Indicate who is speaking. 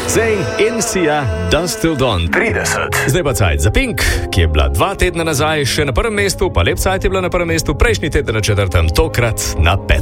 Speaker 1: Zayn in Sia, Dust Till Dawn 30. Zdaj pa cajt za Pink, ki je bila 2 tedna nazaj še na prvem mestu, pa lep cajt je bila na prvem mestu, prejšnji teden na 4., tokrat na 5.